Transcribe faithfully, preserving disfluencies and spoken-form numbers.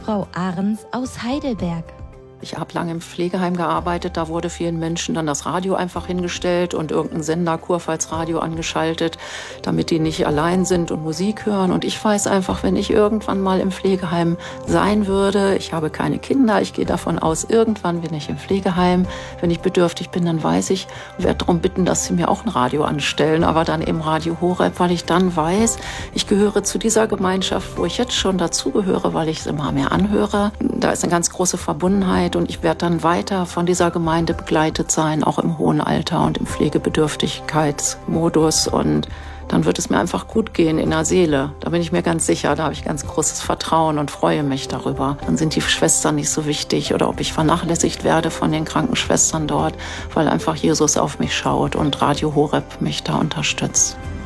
Frau Ahrens aus Heidelberg. Ich habe lange im Pflegeheim gearbeitet, da wurde vielen Menschen dann das Radio einfach hingestellt und irgendein Sender, Kurpfalzradio, angeschaltet, damit die nicht allein sind und Musik hören. Und ich weiß einfach, wenn ich irgendwann mal im Pflegeheim sein würde, ich habe keine Kinder, ich gehe davon aus, irgendwann bin ich im Pflegeheim. Wenn ich bedürftig bin, dann weiß ich, ich werde darum bitten, dass sie mir auch ein Radio anstellen, aber dann eben Radio Horeb, weil ich dann weiß, ich gehöre zu dieser Gemeinschaft, wo ich jetzt schon dazugehöre, weil ich es immer mehr anhöre. Da ist eine ganz große Verbundenheit. Und ich werde dann weiter von dieser Gemeinde begleitet sein, auch im hohen Alter und im Pflegebedürftigkeitsmodus. Und dann wird es mir einfach gut gehen in der Seele. Da bin ich mir ganz sicher, da habe ich ganz großes Vertrauen und freue mich darüber. Dann sind die Schwestern nicht so wichtig oder ob ich vernachlässigt werde von den Krankenschwestern dort, weil einfach Jesus auf mich schaut und Radio Horeb mich da unterstützt.